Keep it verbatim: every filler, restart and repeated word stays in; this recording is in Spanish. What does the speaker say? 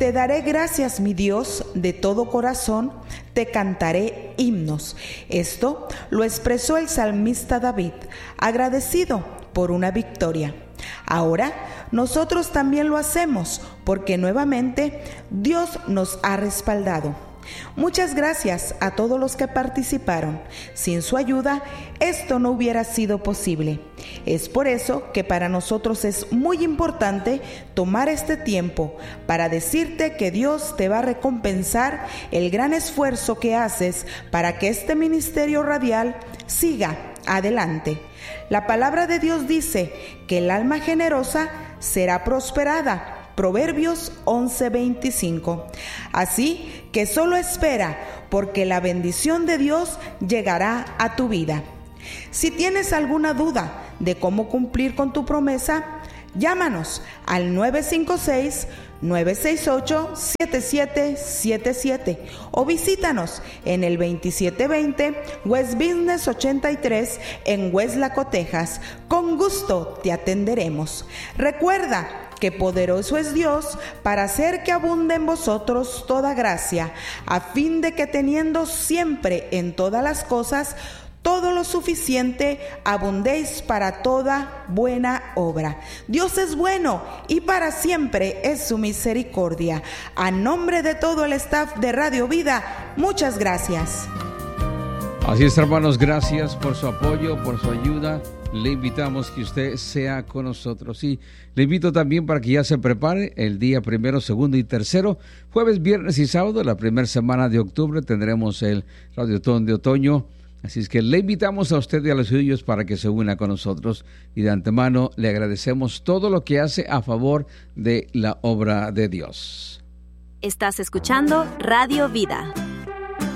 te daré gracias, mi Dios, de todo corazón, te cantaré himnos. Esto lo expresó el salmista David, agradecido por una victoria. Ahora nosotros también lo hacemos porque nuevamente Dios nos ha respaldado. Muchas gracias a todos los que participaron. Sin su ayuda, esto no hubiera sido posible. Es por eso que para nosotros es muy importante tomar este tiempo para decirte que Dios te va a recompensar el gran esfuerzo que haces para que este ministerio radial siga adelante. La palabra de Dios dice que el alma generosa será prosperada. Proverbios once veinticinco. Así que solo espera, porque la bendición de Dios llegará a tu vida. Si tienes alguna duda de cómo cumplir con tu promesa, llámanos al nueve cinco seis, nueve seis ocho, siete siete siete siete o visítanos en el veintisiete veinte West Business ochenta y tres en Weslaco, Texas. Con gusto te atenderemos. Recuerda que poderoso es Dios para hacer que abunde en vosotros toda gracia, a fin de que teniendo siempre en todas las cosas todo lo suficiente, abundéis para toda buena obra. Dios es bueno y para siempre es su misericordia. A nombre de todo el staff de Radio Vida, muchas gracias. Así es, hermanos, gracias por su apoyo, por su ayuda. Le invitamos que usted sea con nosotros y le invito también para que ya se prepare el día primero, segundo y tercero, jueves, viernes y sábado, la primera semana de octubre tendremos el Radiotón de Otoño. Así es que le invitamos a usted y a los suyos para que se una con nosotros y de antemano le agradecemos todo lo que hace a favor de la obra de Dios. Estás escuchando Radio Vida.